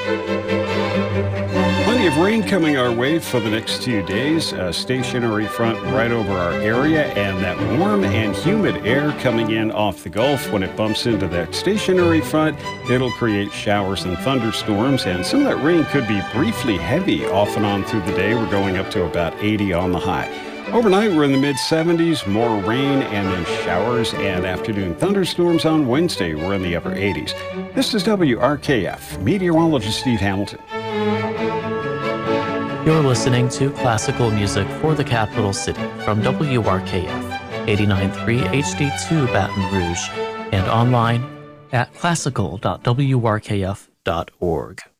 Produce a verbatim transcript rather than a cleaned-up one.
Plenty of rain coming our way for the next few days. A stationary front right over our area, and that warm and humid air coming in off the Gulf. When it bumps into that stationary front, it'll create showers and thunderstorms, and some of that rain could be briefly heavy off and on through the day. We're going up to about eighty on the high. Overnight, we're in the mid seventies, more rain and then showers and afternoon thunderstorms on Wednesday. We're in the upper eighties. This is W R K F, meteorologist Steve Hamilton. You're listening to classical music for the capital city from W R K F, eighty-nine point three H D two Baton Rouge, and online at classical dot w r k f dot org.